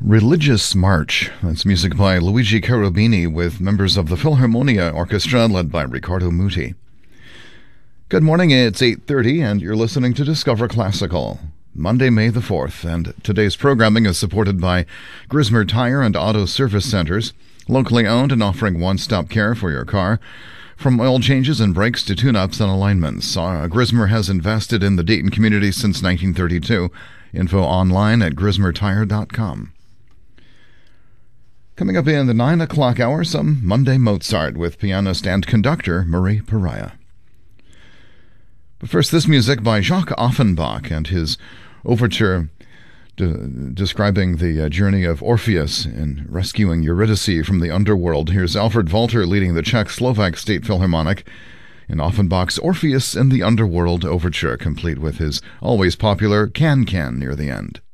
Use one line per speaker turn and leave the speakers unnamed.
Religious March. That's music by Luigi Cherubini with members of the Philharmonia Orchestra led by Riccardo Muti. Good morning, it's 8:30 and you're listening to Discover Classical. Monday, May the 4th, and today's programming is supported by Grismer Tire and Auto Service Centers, locally owned and offering one-stop care for your car. From oil changes and brakes to tune-ups and alignments, Grismer has invested in the Dayton community since 1932. Info online at grismertire.com. Coming up in the 9 o'clock hour, some Monday Mozart with pianist and conductor Marie Pariah. But first, this music by Jacques Offenbach and his overture describing the journey of Orpheus in rescuing Eurydice from the underworld. Here's Alfred Walter leading the Czech-Slovak State Philharmonic in Offenbach's Orpheus in the Underworld overture, complete with his always popular Can-Can near the end.